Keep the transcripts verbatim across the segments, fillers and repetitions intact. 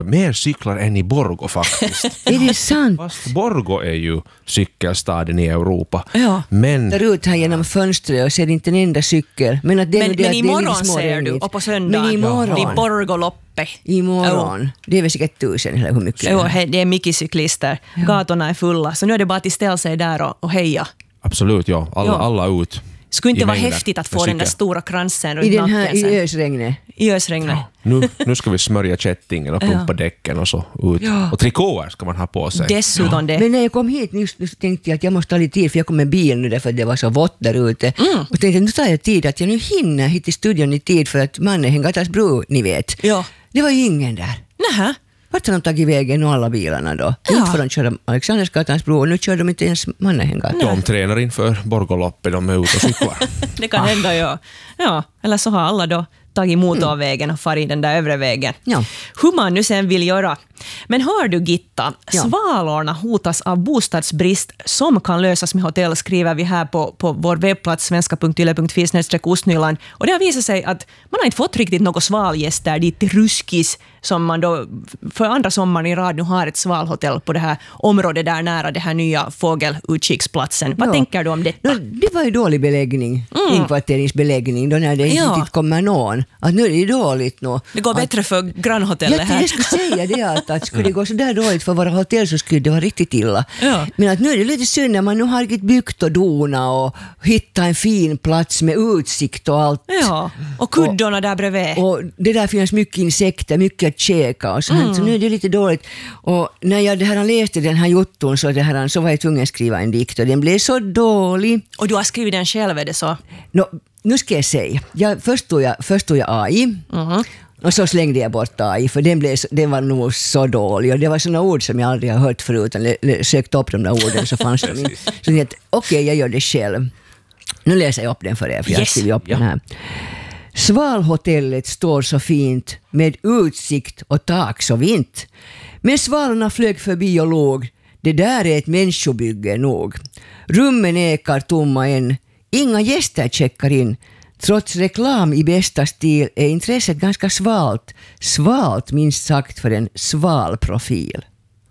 mer cyklar än i Borgå faktiskt. Är det sant? Fast Borgå är ju cykelstaden i Europa. Ja. Men Där ut här genom fönstret och ser inte en enda cykel. Men, att det är Men, nog det men att det är imorgon lite ser du, småregnigt. och på söndagen, Men imorgon. i Borgoloppe. Imorgon. Det är väl säkert tusen eller hur mycket? Jo, he- det är mycket cyklister. Gatorna är fulla. Så nu är det bara att ställa sig där och, och heja. absolut, ja. Alla, Ja. alla ut. Skulle inte i vara mängder häftigt att med få den där cykel. stora kransen runt I den här nacken i sen. ösregnet. I ösregnet. Nu, nu ska vi smörja kättingen och pumpa däcken och så ut. Och trikåer ska man ha på sig. Dessutom det. Men när jag kom hit nu så tänkte jag att jag måste ta lite tid för jag kom med bil nu därför att det var så vått där ute. Mm. Och tänkte att nu tar jag tid att jag nu hinner hit till studion i tid för att mannen Hengatas bro, ni vet. Ja. Det var ju ingen där. Nähä. Vart har de tagit vägen och alla bilarna då? Ja. Inte för de körde Alexandersgatans bro och nu kör de inte ens Mannahengatan. De tränar inför Borgoloppet, de är ute och cyklar. Det kan hända, ja. ja. Eller så har alla då tagit motorvägen och farit den där övre vägen. Ja. Hur man nu sen vill göra. Men hör du Gitta, Ja. Svalorna hotas av bostadsbrist som kan lösas med hotell, skriver vi här på, på vår webbplats svenska punkt yle punkt fi snedstreck ostnyland. Och det har visat sig att man har inte fått riktigt något svalgäster dit till Ruskis som man då för andra sommaren i rad nu har ett svalhotell på det här området där nära det här nya fågelutkiksplatsen. Vad Ja. tänker du om detta? No, det var ju dålig beläggning, inkvarteringsbeläggning då när det inte Ja. riktigt kommer någon. Att nu är det dåligt nu. Det går att, bättre för grannhotellet jag, här. jag skulle säga det att, att skulle det gå så där dåligt för våra hotell så skulle det vara riktigt illa. Ja. Men att nu är det lite synd när man nu har riktigt byggt och dona och hittat en fin plats med utsikt och allt. Ja, och kuddorna där bredvid. Och det där finns mycket insekter, mycket att käka och sånt, Mm. så nu är det lite dåligt. Och när jag det här läste den här jotton så, det här, så var jag tvungen att skriva en dikt och den blev så dålig. Och du har skrivit den själv, är det så? Nå, nu ska jag säga. Jag, först, tog jag, först tog jag A I Mhm. och så slängde jag bort A I för den, blev, så- den var nog så dålig och det var såna ord som jag aldrig har hört förut. Eller sökt upp de där orden så fanns de inte. Så jag tänkte, okej, jag gör det själv. Nu läser jag upp den för er för jag har Yes. skrivit upp den här. Svalhotellet står så fint med utsikt och tak så vint. Men svalorna flög förbi och låg. Det där är ett människobygge nog. Rummen ekar tomma än. Inga gäster checkar in. Trots reklam i bästa stil är intresset ganska svalt. Svalt minst sagt för en sval profil.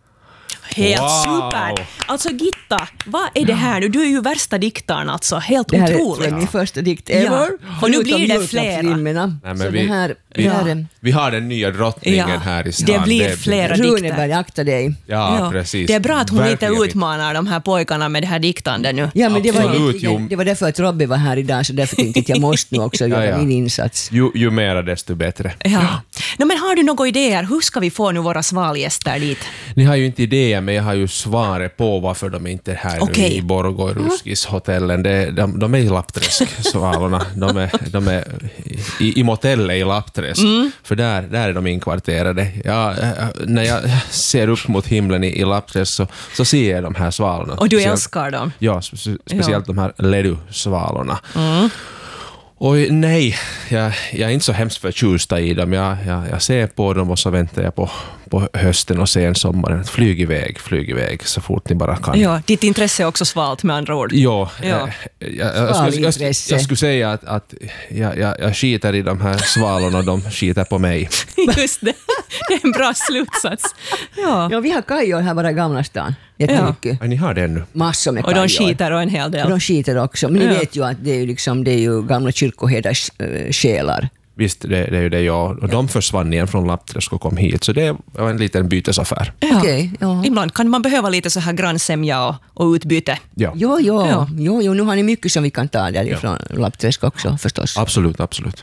Helt Wow. super! Alltså Gitta, vad är det här nu? Du är ju värsta diktaren alltså. Helt Det här är, otroligt. är min första dikt ever. Ja. Och nu Förutom blir det flera. julklappsrimmerna. Nej, Så men det vi, här, vi, det här är- vi har den nya drottningen Ja, här i stan. det blir flera Runeberg, dikter. akta dig. Ja, Ja. precis. Det är bra att hon Verkligen lite inte. utmanar de här pojkarna med det här diktande nu. Ja, men det var, Absolut, egentligen- jo. det var därför att Robby var här idag, så därför tänkte jag att jag måste nu också göra Ja, ja. min insats. Ju, ju mera desto bättre. Ja. No, men har du några idéer? Hur ska vi få nu våra svalgäster dit? Ni har ju inte idéer, men jag har ju svaret på varför de inte är här Okej. nu i Borgå, i Ruskis-hotellen. Det, de, de är i Lappträsk, svalorna. De är, de är i, i motellet i Lappträsk, för där, där är de inkvarterade. Ja, när jag ser upp mot himlen i, i Lappträsk så, så ser jag de här svalorna. Och du Speciellt- älskar dem? Ja, spe, speciellt de här ledusvalorna. Mm. Och nej, jag, jag är inte så hemskt förtjust i dem. Jag, jag, jag ser på dem och så väntar jag på, på hösten och sensommaren. Flyg iväg, flyg iväg så fort ni bara kan. Ja, ditt intresse är också svalt med andra ord. Ja, Ja. Jag, jag, jag, skulle, jag, Svalintresse. jag skulle säga att, att jag, jag, jag skiter i de här svalorna och de skiter på mig. Just det. Det är en bra slutsats. Ja. Ja, vi har kajor här bara i Gamla stan. Jättemycket. Ja, ni har det ännu. Massor med Och kajor. de skiter och en hel Och del. de skiter också. Men ni Ja. vet ju att det är ju, liksom, det är ju gamla kyrkoherdars äh, själar. Visst, det, det är ju det jag. Och de försvann igen från Lappträsk och kom hit. Så det var en liten bytesaffär. Ja. Okej, ja. Ibland kan man behöva lite så här grannsämja och, och utbyte. Ja, Jo, jo, Ja. jo, jo, nu har ni mycket som vi kan ta därifrån Lappträsk också förstås. absolut, absolut.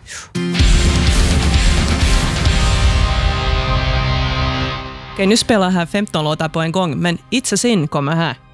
Okej, nu spelar här femton låtar på en gång, men It's a Sin kommer här.